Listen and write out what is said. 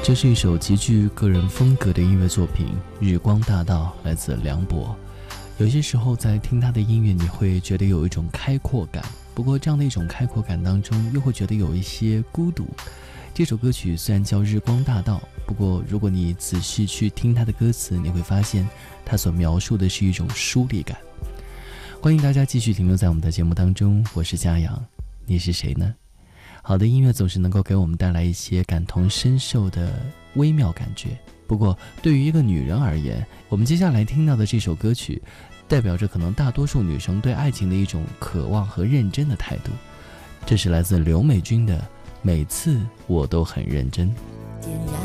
这是一首极具个人风格的音乐作品《日光大道》，来自梁博。有些时候在听他的音乐，你会觉得有一种开阔感，不过这样的一种开阔感当中，又会觉得有一些孤独。这首歌曲虽然叫《日光大道》，不过如果你仔细去听他的歌词，你会发现他所描述的是一种疏离感。欢迎大家继续停留在我们的节目当中，我是嘉阳，你是谁呢？好的音乐总是能够给我们带来一些感同身受的微妙感觉。不过对于一个女人而言，我们接下来听到的这首歌曲代表着可能大多数女生对爱情的一种渴望和认真的态度。这是来自刘美君的《每次我都很认真》。